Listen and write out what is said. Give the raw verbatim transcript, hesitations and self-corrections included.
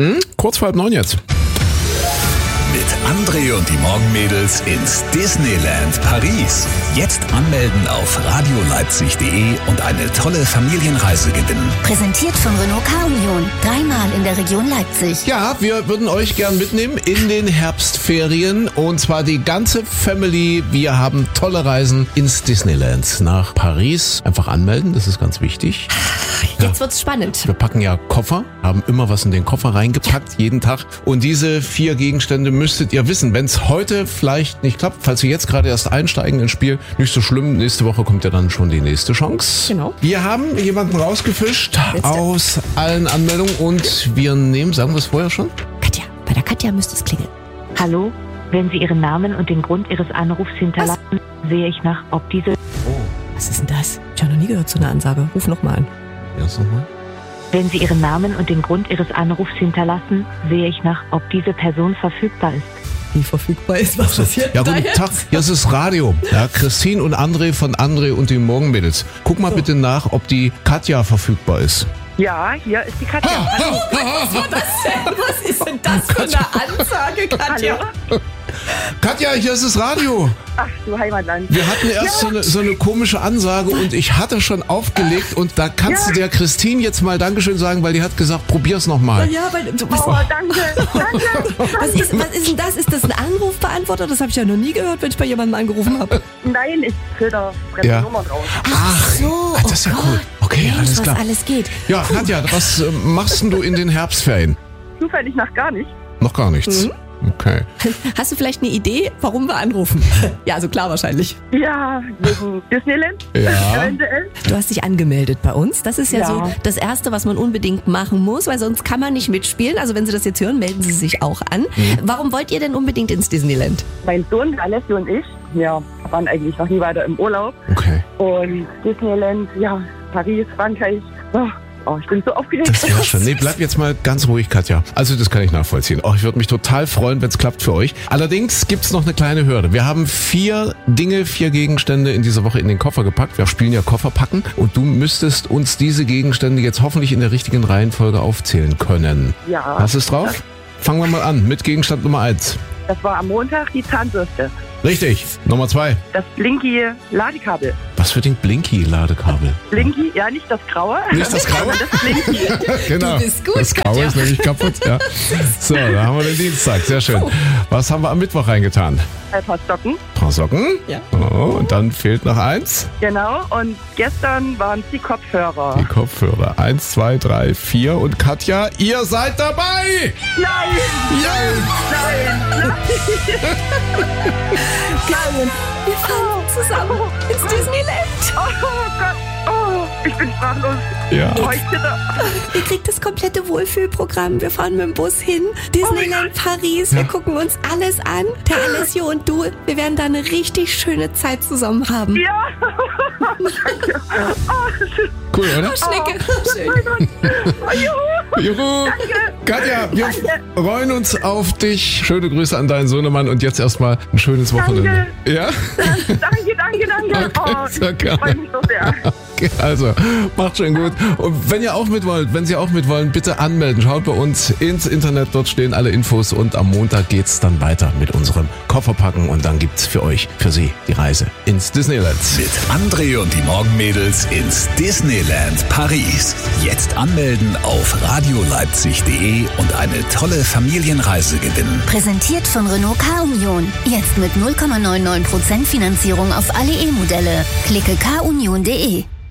Hm? Kurz vor halb neun jetzt. Mit André und die Morgenmädels ins Disneyland Paris. Jetzt anmelden auf radioleipzig punkt de und eine tolle Familienreise gewinnen. Präsentiert von Renault Car-Union. Dreimal in der Region Leipzig. Ja, wir würden euch gern mitnehmen in den Herbstferien und zwar die ganze Family. Wir haben tolle Reisen ins Disneyland nach Paris. Einfach anmelden, das ist ganz wichtig. Jetzt wird's spannend. Wir packen ja Koffer, haben immer was in den Koffer reingepackt, jeden Tag. Und diese vier Gegenstände müsstet ihr wissen. Wenn es heute vielleicht nicht klappt, falls wir jetzt gerade erst einsteigen ins Spiel, nicht so schlimm. Nächste Woche kommt ja dann schon die nächste Chance. Genau. Wir haben jemanden rausgefischt aus allen Anmeldungen und wir nehmen, sagen wir es vorher schon? Katja, bei der Katja müsste es klingeln. Hallo, wenn Sie Ihren Namen und den Grund Ihres Anrufs hinterlassen, sehe ich nach, ob diese... Was ist denn das? Ich habe noch nie gehört so eine Ansage. Ruf nochmal an. Erst nochmal. Wenn Sie Ihren Namen und den Grund Ihres Anrufs hinterlassen, sehe ich nach, ob diese Person verfügbar ist. Wie verfügbar ist, was passiert Ja, da guten jetzt? Tag, hier ist das Radio. Ja, Christine und André von André und die Morgenmädels. Guck mal bitte nach, ob die Katja verfügbar ist. Ja, hier ist die Katja. Hallo. Was war das denn? Was ist denn das für eine Ansage, Katja? Hallo. Katja, hier ist das Radio. Ach du Heimatland. Wir hatten erst so, eine, so eine komische Ansage und ich hatte schon aufgelegt und da kannst Ja. du der Christine jetzt mal Dankeschön sagen, weil die hat gesagt, probier's nochmal. Ja, weil du was, Oh, danke, danke. was, ist, was ist denn das? Ist das ein Anrufbeantworter? Das habe ich ja noch nie gehört, wenn ich bei jemandem angerufen habe. Nein, ich filter fremde Ja. Nummern raus. Ach so, Ah, das ist ja oh cool. Gott. Okay, Mensch, alles was klar. alles geht. Ja, Katja, was äh, machst denn du in den Herbstferien? Zufällig nach gar nicht. Noch gar nichts. Mhm. Okay. Hast du vielleicht eine Idee, warum wir anrufen? Ja, also klar wahrscheinlich. Ja, wegen Disneyland. Ja. Eventuell. Du hast dich angemeldet bei uns. Das ist ja, Ja. so das Erste, was man unbedingt machen muss, weil sonst kann man nicht mitspielen. Also wenn Sie das jetzt hören, melden Sie sich auch an. Mhm. Warum wollt ihr denn unbedingt ins Disneyland? Mein Sohn, der Alessio und ich, ja, waren eigentlich noch nie weiter im Urlaub. Okay. Und Disneyland, ja, Paris, Frankreich. Oh, oh ich bin so aufgeregt. Das wäre schön. Nee, bleib jetzt mal ganz ruhig, Katja. Also das kann ich nachvollziehen. Oh, ich würde mich total freuen, wenn es klappt für euch. Allerdings gibt's noch eine kleine Hürde. Wir haben vier Dinge, vier Gegenstände in dieser Woche in den Koffer gepackt. Wir spielen ja Kofferpacken und du müsstest uns diese Gegenstände jetzt hoffentlich in der richtigen Reihenfolge aufzählen können. Ja. Hast du es drauf? Fangen wir mal an mit Gegenstand Nummer eins. Das war am Montag die Zahnbürste. Richtig. Nummer zwei. Das Blinky Ladekabel. Was für den Blinky-Ladekabel? Blinky, ja, nicht das Graue. Nicht das Graue? Das Blinky. Genau. Du bist gut, das Graue Katja. ist nämlich kaputt. Ja. So, da haben wir den Dienstag. Sehr schön. Was haben wir am Mittwoch reingetan? Ein paar Socken. Ein paar Socken. Ja. Oh, und dann fehlt noch eins. Genau. Und gestern waren es die Kopfhörer. Die Kopfhörer. Eins, zwei, drei, vier. Und Katja, ihr seid dabei! Nein! Ja! Nein! Nein! Geil. Wir fahren zusammen ins Disneyland. Oh Gott! Oh, ich bin sprachlos. Ja. Oh, ich zitter. Ihr kriegt das komplette Wohlfühlprogramm. Wir fahren mit dem Bus hin. Disneyland Paris. Wir Ja. gucken uns alles an. Der Alessio und du. Wir werden da eine richtig schöne Zeit zusammen haben. Ja! Danke. Oh, schön. Cool, oder? Schnecke. Schön. Oh mein Gott. Oh, juhu. Juhu! Katja, wir freuen uns auf dich. Schöne Grüße an deinen Sohnemann und jetzt erstmal ein schönes Wochenende. Ja? Danke, danke, danke. Okay, Oh, sehr ich gerne. freue mich so sehr. Okay, also, macht schön gut. Und wenn ihr auch mit wollt, wenn Sie auch mit wollen, bitte anmelden. Schaut bei uns ins Internet, dort stehen alle Infos und am Montag geht's dann weiter mit unserem Kofferpacken und dann gibt's für euch, für Sie, die Reise ins Disneyland. Mit André und die Morgenmädels ins Disneyland Paris. Jetzt anmelden auf radioleipzig punkt de und eine tolle Familienreise gewinnen. Präsentiert von Renault Car-Union. Jetzt mit null Komma neunundneunzig Prozent Finanzierung auf alle E-Modelle. Klicke car union punkt de.